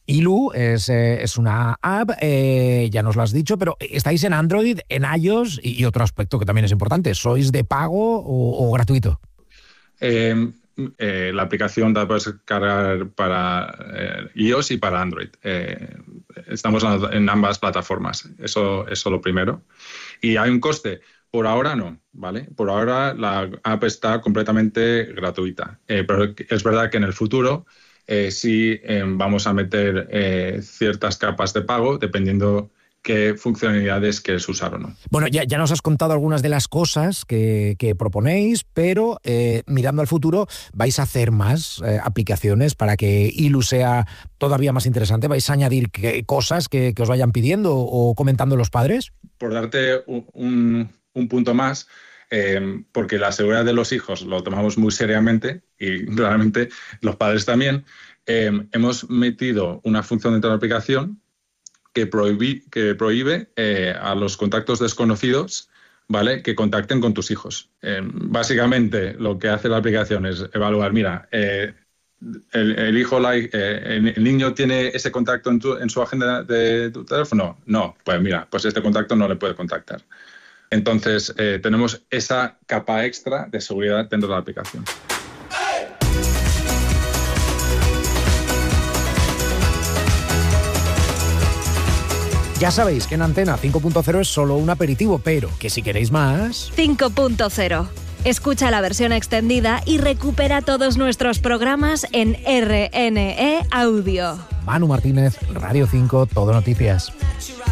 Ilu es una app, ya nos lo has dicho, pero ¿estáis en Android, en iOS? Y otro aspecto que también es importante, ¿sois de pago o gratuito? La aplicación la puedes cargar para iOS y para Android. Estamos en ambas plataformas. Eso es lo primero. ¿Y hay un coste? Por ahora no, ¿vale? Por ahora la app está completamente gratuita. Pero es verdad que en el futuro sí vamos a meter ciertas capas de pago dependiendo qué funcionalidades quieres usar o no. Bueno, ya nos has contado algunas de las cosas que proponéis, pero mirando al futuro, ¿vais a hacer más aplicaciones para que Ilu sea todavía más interesante? ¿Vais a añadir cosas que os vayan pidiendo o comentando los padres? Por darte un punto más, porque la seguridad de los hijos lo tomamos muy seriamente y claramente los padres también, hemos metido una función dentro de la aplicación que prohíbe a los contactos desconocidos, ¿vale?, que contacten con tus hijos. Básicamente lo que hace la aplicación es evaluar, mira, el niño tiene ese contacto en su agenda de tu teléfono. No, pues mira, pues este contacto no le puede contactar. Entonces tenemos esa capa extra de seguridad dentro de la aplicación. Ya sabéis que en Antena 5.0 es solo un aperitivo, pero que si queréis más... 5.0. Escucha la versión extendida y recupera todos nuestros programas en RNE Audio. Manu Martínez, Radio 5, Todo Noticias.